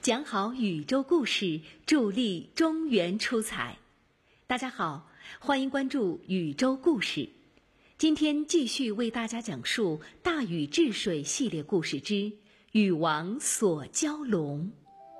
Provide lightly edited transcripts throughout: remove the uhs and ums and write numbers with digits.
讲好宇宙故事，助力中原出彩。大家好，欢迎关注宇宙故事。今天继续为大家讲述大禹治水系列故事之禹王锁蛟龙。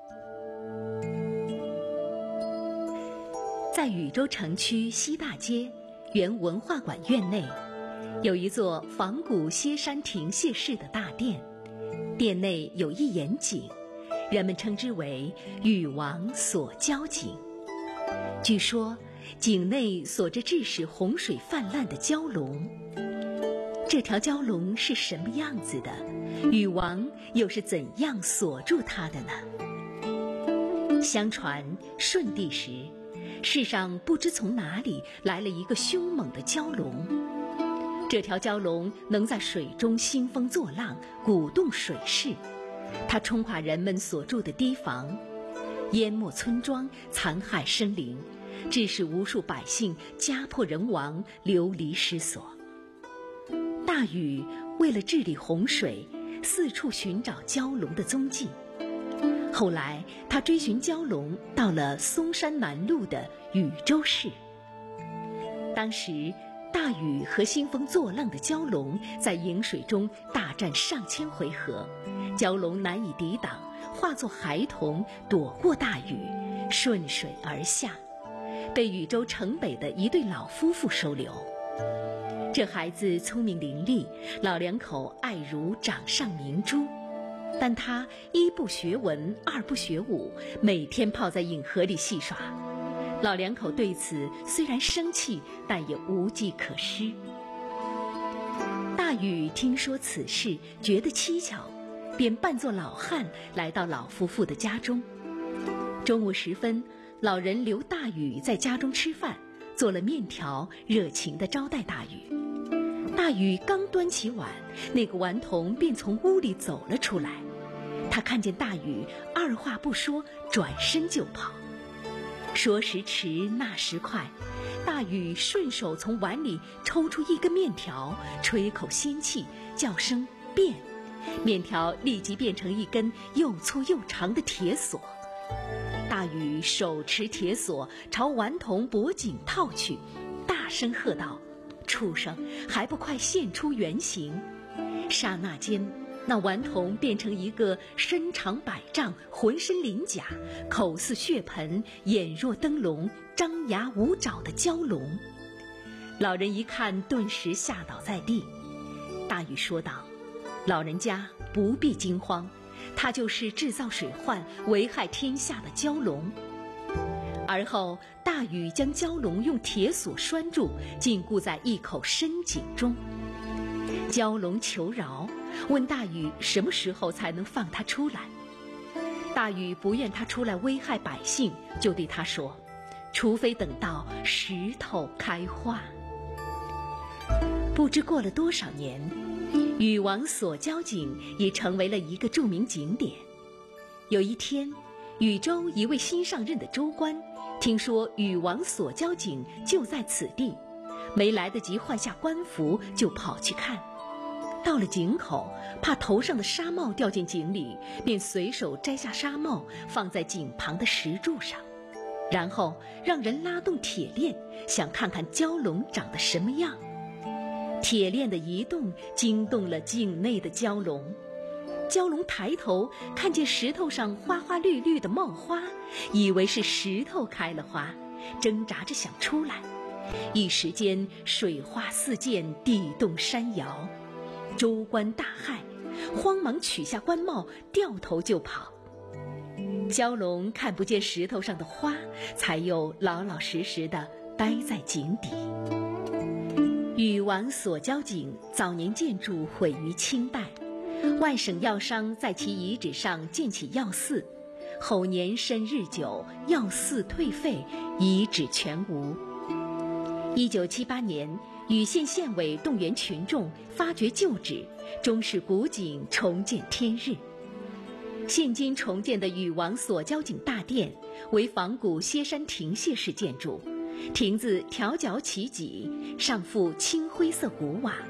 在禹州城区西大街原文化馆院内，有一座仿古歇山亭榭式的大殿，殿内有一眼井，人们称之为禹王锁蛟井。据说井内锁着致使洪水泛滥的蛟龙。这条蛟龙是什么样子的？禹王又是怎样锁住它的呢？相传舜帝时，世上不知从哪里来了一个凶猛的蛟龙。这条蛟龙能在水中兴风作浪，鼓动水势。它冲垮人们所住的堤防，淹没村庄，残害生灵，致使无数百姓家破人亡，流离失所。大禹为了治理洪水，四处寻找蛟龙的踪迹。后来他追寻蛟龙到了嵩山南麓的禹州市。当时大禹和兴风作浪的蛟龙在颍水中大战上千回合，蛟龙难以抵挡，化作孩童躲过大禹，顺水而下，被禹州城北的一对老夫妇收留。这孩子聪明伶俐，老两口爱如掌上明珠，但他一不学文，二不学武，每天泡在饮河里戏耍。老两口对此虽然生气，但也无计可施。大禹听说此事，觉得蹊跷，便扮作老汉来到老夫妇的家中。中午时分，老人留大禹在家中吃饭，做了面条，热情地招待大禹。大禹刚端起碗，那个顽童便从屋里走了出来。他看见大禹，二话不说，转身就跑。说时迟，那时快，大禹顺手从碗里抽出一根面条，吹口仙气，叫声变，面条立即变成一根又粗又长的铁锁。大禹手持铁锁朝顽童脖颈套去，大声喝道：“畜生，还不快现出原形！”刹那间，那顽童变成一个身长100丈，浑身鳞甲，口似血盆，眼若灯笼，张牙舞爪的蛟龙。老人一看，顿时吓倒在地。大禹说道：“老人家不必惊慌，他就是制造水患，危害天下的蛟龙。”而后大禹将蛟龙用铁锁拴住，禁锢在一口深井中。蛟龙求饶，问大禹什么时候才能放他出来。大禹不愿他出来危害百姓，就对他说：“除非等到石头开花。”不知过了多少年，禹王锁蛟井已成为了一个著名景点。有一天，禹州一位新上任的州官听说禹王锁蛟井就在此地，没来得及换下官服，就跑去看。到了井口，怕头上的纱帽掉进井里，便随手摘下纱帽放在井旁的石柱上，然后让人拉动铁链，想看看蛟龙长得什么样。铁链的移动惊动了井内的蛟龙。蛟龙抬头看见石头上花花绿绿的冒花，以为是石头开了花，挣扎着想出来。一时间水花四溅，地动山摇。州官大骇，慌忙取下官帽，掉头就跑。蛟龙看不见石头上的花，才又老老实实地待在井底。禹王锁蛟井早年建筑毁于清代，外省药商在其遗址上建起药寺，后年深日久，药寺退废，遗址全无。1978年，禹县县委动员群众发掘旧址，终使古井重见天日。现今重建的禹王锁蛟井大殿为仿古歇山亭榭式建筑，亭子条角起脊，上覆青灰色古瓦，